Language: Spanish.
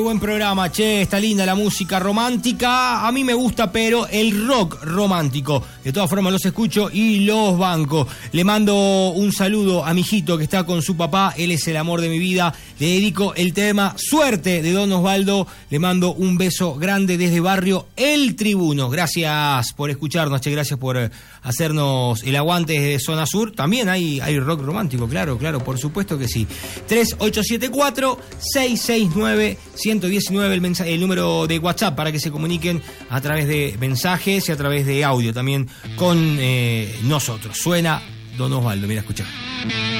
Buen programa, che, está linda la música romántica. A mí me gusta, pero el rock romántico. De todas formas los escucho y los banco. Le mando un saludo a mi hijito que está con su papá. Él es el amor de mi vida. Le dedico el tema Suerte de Don Osvaldo. Le mando un beso grande desde barrio El Tribuno. Gracias por escucharnos, che, gracias por hacernos el aguante desde Zona Sur. También hay rock romántico, claro, por supuesto que sí. 3874-669-119 el número de WhatsApp para que se comuniquen a través de mensajes y a través de audio también con nosotros. Suena Don Osvaldo, mira, escucha.